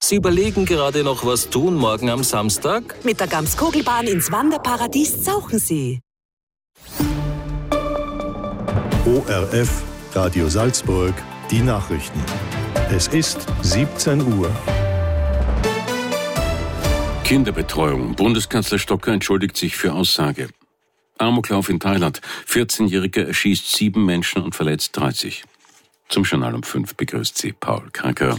Sie überlegen gerade noch, was tun morgen am Samstag? Mit der Gamskugelbahn ins Wanderparadies Zauchensee. ORF, Radio Salzburg, die Nachrichten. Es ist 17 Uhr. Kinderbetreuung. Bundeskanzler Stocker entschuldigt sich für Aussage. Amoklauf in Thailand. 14-Jähriger erschießt 7 Menschen und verletzt 30. Zum Journal um 5 begrüßt Sie Paul Kranker.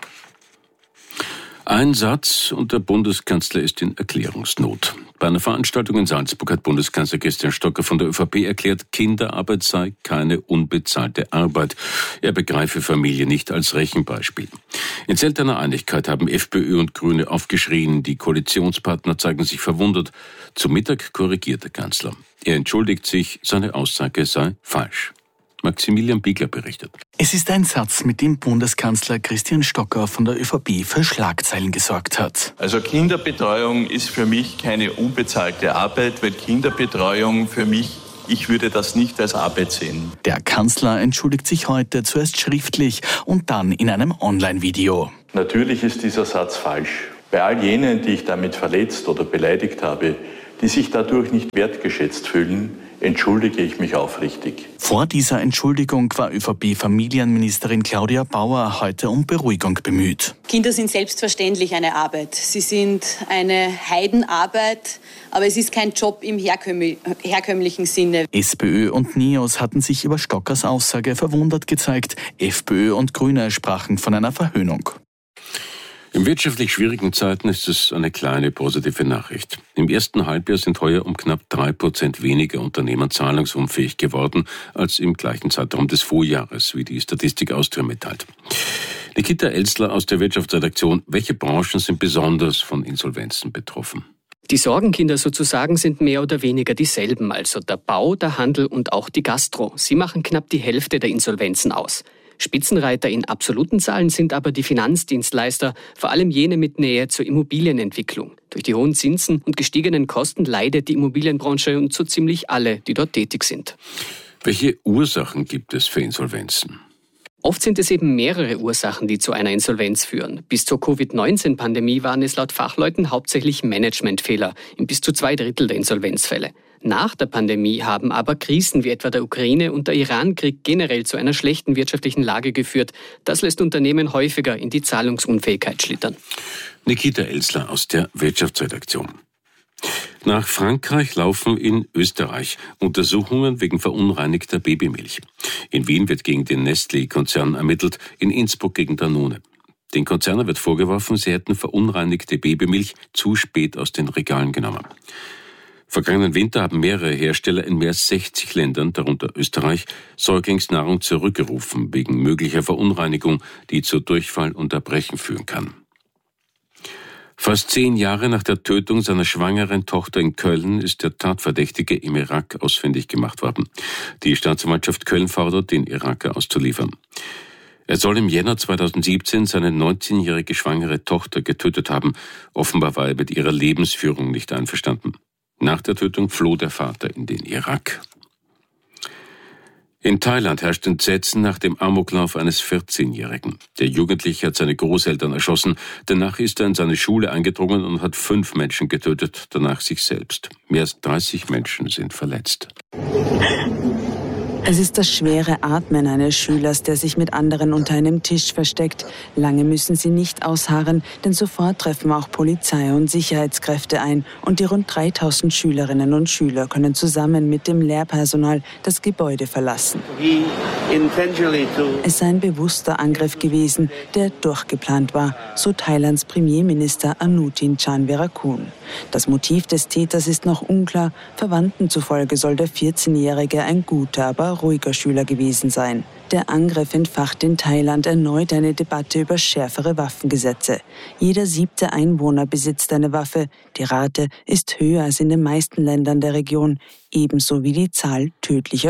Ein Satz und der Bundeskanzler ist in Erklärungsnot. Bei einer Veranstaltung in Salzburg hat Bundeskanzler Christian Stocker von der ÖVP erklärt, Kinderarbeit sei keine unbezahlte Arbeit. Er begreife Familie nicht als Rechenbeispiel. In seltener Einigkeit haben FPÖ und Grüne aufgeschrien. Die Koalitionspartner zeigen sich verwundert. Zum Mittag korrigiert der Kanzler. Er entschuldigt sich, seine Aussage sei falsch. Maximilian Biegler berichtet. Es ist ein Satz, mit dem Bundeskanzler Christian Stocker von der ÖVP für Schlagzeilen gesorgt hat. Also Kinderbetreuung ist für mich keine unbezahlte Arbeit, weil Kinderbetreuung für mich, ich würde das nicht als Arbeit sehen. Der Kanzler entschuldigt sich heute zuerst schriftlich und dann in einem Online-Video. Natürlich ist dieser Satz falsch. Bei all jenen, die ich damit verletzt oder beleidigt habe, die sich dadurch nicht wertgeschätzt fühlen, entschuldige ich mich aufrichtig. Vor dieser Entschuldigung war ÖVP-Familienministerin Claudia Bauer heute um Beruhigung bemüht. Kinder sind selbstverständlich eine Arbeit. Sie sind eine Heidenarbeit, aber es ist kein Job im herkömmlichen Sinne. SPÖ und NEOS hatten sich über Stockers Aussage verwundert gezeigt. FPÖ und Grüne sprachen von einer Verhöhnung. In wirtschaftlich schwierigen Zeiten ist es eine kleine positive Nachricht. Im ersten Halbjahr sind heuer um knapp 3% weniger Unternehmen zahlungsunfähig geworden als im gleichen Zeitraum des Vorjahres, wie die Statistik Austria mitteilt. Nikita Elstler aus der Wirtschaftsredaktion. Welche Branchen sind besonders von Insolvenzen betroffen? Die Sorgenkinder sozusagen sind mehr oder weniger dieselben, also der Bau, der Handel und auch die Gastro. Sie machen knapp die Hälfte der Insolvenzen aus. Spitzenreiter in absoluten Zahlen sind aber die Finanzdienstleister, vor allem jene mit Nähe zur Immobilienentwicklung. Durch die hohen Zinsen und gestiegenen Kosten leidet die Immobilienbranche und so ziemlich alle, die dort tätig sind. Welche Ursachen gibt es für Insolvenzen? Oft sind es eben mehrere Ursachen, die zu einer Insolvenz führen. Bis zur Covid-19-Pandemie waren es laut Fachleuten hauptsächlich Managementfehler in bis zu 2/3 der Insolvenzfälle. Nach der Pandemie haben aber Krisen wie etwa der Ukraine- und der Iran-Krieg generell zu einer schlechten wirtschaftlichen Lage geführt. Das lässt Unternehmen häufiger in die Zahlungsunfähigkeit schlittern. Nikita Elstler aus der Wirtschaftsredaktion. Nach Frankreich laufen in Österreich Untersuchungen wegen verunreinigter Babymilch. In Wien wird gegen den Nestlé-Konzern ermittelt, in Innsbruck gegen Danone. Den Konzernen wird vorgeworfen, sie hätten verunreinigte Babymilch zu spät aus den Regalen genommen. Vergangenen Winter haben mehrere Hersteller in mehr als 60 Ländern, darunter Österreich, Säuglingsnahrung zurückgerufen wegen möglicher Verunreinigung, die zu Durchfall und Erbrechen führen kann. Fast 10 Jahre nach der Tötung seiner schwangeren Tochter in Köln ist der Tatverdächtige im Irak ausfindig gemacht worden. Die Staatsanwaltschaft Köln fordert, den Iraker auszuliefern. Er soll im Jänner 2017 seine 19-jährige schwangere Tochter getötet haben. Offenbar war er mit ihrer Lebensführung nicht einverstanden. Nach der Tötung floh der Vater in den Irak. In Thailand herrscht Entsetzen nach dem Amoklauf eines 14-Jährigen. Der Jugendliche hat seine Großeltern erschossen. Danach ist er in seine Schule eingedrungen und hat 5 Menschen getötet, danach sich selbst. Mehr als 30 Menschen sind verletzt. Es ist das schwere Atmen eines Schülers, der sich mit anderen unter einem Tisch versteckt. Lange müssen sie nicht ausharren, denn sofort treffen auch Polizei und Sicherheitskräfte ein. Und die rund 3000 Schülerinnen und Schüler können zusammen mit dem Lehrpersonal das Gebäude verlassen. Es sei ein bewusster Angriff gewesen, der durchgeplant war, so Thailands Premierminister Anutin Chanvirakul. Das Motiv des Täters ist noch unklar. Verwandten zufolge soll der 14-Jährige ein guter, aber ruhiger Schüler gewesen sein. Der Angriff entfacht in Thailand erneut eine Debatte über schärfere Waffengesetze. Jeder 7. Einwohner besitzt eine Waffe. Die Rate ist höher als in den meisten Ländern der Region, ebenso wie die Zahl tödlicher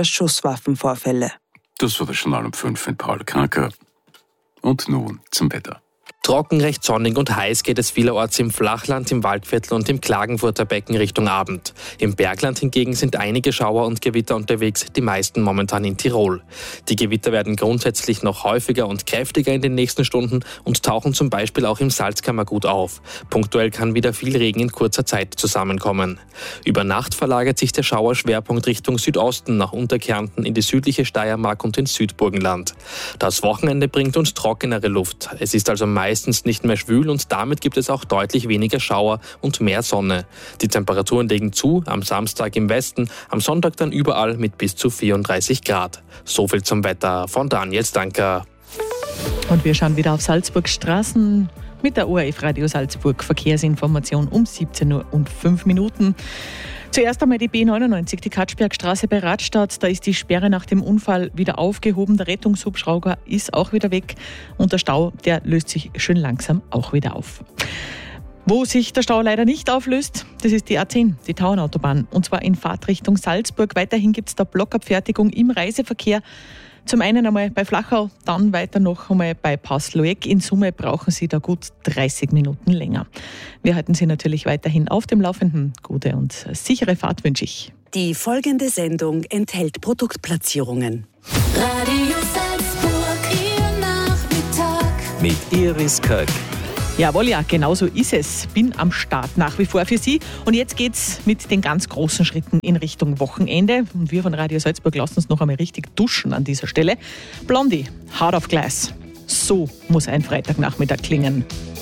Schusswaffenvorfälle. Das war das Journal um 5 in Paul Kranker. Und nun zum Wetter. Trocken, recht sonnig und heiß geht es vielerorts im Flachland, im Waldviertel und im Klagenfurter Becken Richtung Abend. Im Bergland hingegen sind einige Schauer und Gewitter unterwegs, die meisten momentan in Tirol. Die Gewitter werden grundsätzlich noch häufiger und kräftiger in den nächsten Stunden und tauchen zum Beispiel auch im Salzkammergut auf. Punktuell kann wieder viel Regen in kurzer Zeit zusammenkommen. Über Nacht verlagert sich der Schauerschwerpunkt Richtung Südosten nach Unterkärnten in die südliche Steiermark und ins Südburgenland. Das Wochenende bringt uns trockenere Luft. Es ist also meistens nicht mehr schwül und damit gibt es auch deutlich weniger Schauer und mehr Sonne. Die Temperaturen legen zu, am Samstag im Westen, am Sonntag dann überall mit bis zu 34 Grad. So viel zum Wetter von Daniel Stanker. Und wir schauen wieder auf Salzburg Straßen mit der ORF Radio Salzburg. Verkehrsinformation um 17:05 Uhr. Zuerst einmal die B99, die Katschbergstraße bei Radstadt. Da ist die Sperre nach dem Unfall wieder aufgehoben. Der Rettungshubschrauber ist auch wieder weg. Und der Stau, der löst sich schön langsam auch wieder auf. Wo sich der Stau leider nicht auflöst, das ist die A10, die Tauernautobahn. Und zwar in Fahrtrichtung Salzburg. Weiterhin gibt es da Blockabfertigung im Reiseverkehr. Zum einen einmal bei Flachau, dann weiter noch einmal bei Passloeck. In Summe brauchen Sie da gut 30 Minuten länger. Wir halten Sie natürlich weiterhin auf dem Laufenden. Gute und sichere Fahrt wünsche ich. Die folgende Sendung enthält Produktplatzierungen. Radio Salzburg, Ihr Nachmittag. Mit Iris Köck. Jawohl, ja, genau so ist es. Bin am Start nach wie vor für Sie. Und jetzt geht's mit den ganz großen Schritten in Richtung Wochenende. Und wir von Radio Salzburg lassen uns noch einmal richtig duschen an dieser Stelle. Blondie, Hard auf Gleis. So muss ein Freitagnachmittag klingen.